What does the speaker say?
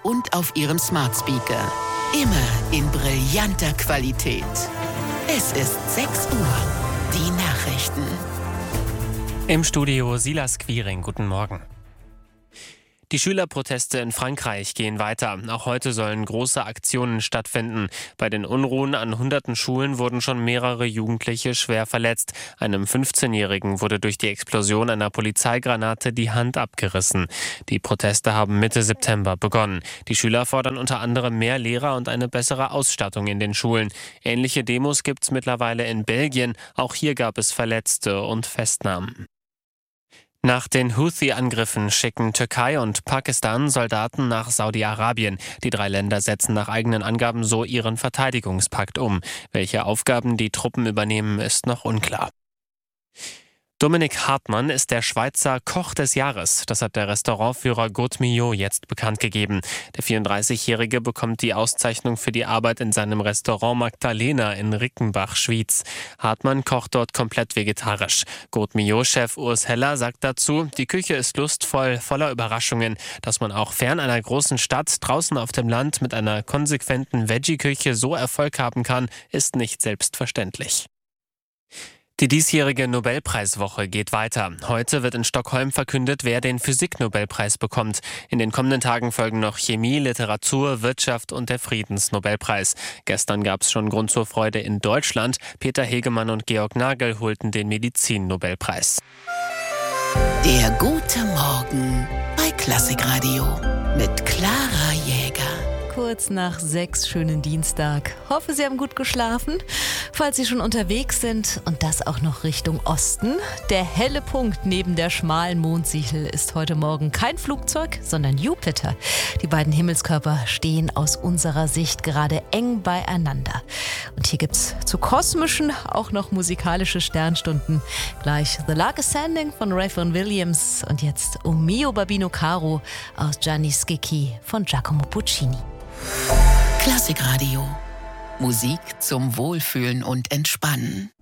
und auf Ihrem Smart Speaker. Immer in brillanter Qualität. Es ist 6 Uhr. Die Nachrichten. Im Studio Silas Quiring. Guten Morgen. Die Schülerproteste in Frankreich gehen weiter. Auch heute sollen große Aktionen stattfinden. Bei den Unruhen an hunderten Schulen wurden schon mehrere Jugendliche schwer verletzt. Einem 15-Jährigen wurde durch die Explosion einer Polizeigranate die Hand abgerissen. Die Proteste haben Mitte September begonnen. Die Schüler fordern unter anderem mehr Lehrer und eine bessere Ausstattung in den Schulen. Ähnliche Demos gibt's mittlerweile in Belgien. Auch hier gab es Verletzte und Festnahmen. Nach den Houthi-Angriffen schicken Türkei und Pakistan Soldaten nach Saudi-Arabien. Die 3 Länder setzen nach eigenen Angaben so ihren Verteidigungspakt um. Welche Aufgaben die Truppen übernehmen, ist noch unklar. Dominik Hartmann ist der Schweizer Koch des Jahres. Das hat der Restaurantführer Gaud Millau jetzt bekannt gegeben. Der 34-Jährige bekommt die Auszeichnung für die Arbeit in seinem Restaurant Magdalena in Rickenbach, Schwyz. Hartmann kocht dort komplett vegetarisch. Gaud Millau-Chef Urs Heller sagt dazu, die Küche ist lustvoll, voller Überraschungen. Dass man auch fern einer großen Stadt draußen auf dem Land mit einer konsequenten Veggie-Küche so Erfolg haben kann, ist nicht selbstverständlich. Die diesjährige Nobelpreiswoche geht weiter. Heute wird in Stockholm verkündet, wer den Physik-Nobelpreis bekommt. In den kommenden Tagen folgen noch Chemie, Literatur, Wirtschaft und der Friedensnobelpreis. Gestern gab es schon Grund zur Freude in Deutschland. Peter Hegemann und Georg Nagel holten den Medizin-Nobelpreis. Der gute Morgen bei Klassikradio mit Clara Jäger. Kurz nach 6, schönen Dienstag. Hoffe, Sie haben gut geschlafen. Falls Sie schon unterwegs sind und das auch noch Richtung Osten. Der helle Punkt neben der schmalen Mondsichel ist heute Morgen kein Flugzeug, sondern Jupiter. Die beiden Himmelskörper stehen aus unserer Sicht gerade eng beieinander. Und hier gibt's zu kosmischen auch noch musikalische Sternstunden. Gleich The Lark Ascending von Ray Vaughan Williams und jetzt O mio Babino Caro aus Gianni Schicchi von Giacomo Puccini. Klassikradio. Musik zum Wohlfühlen und Entspannen.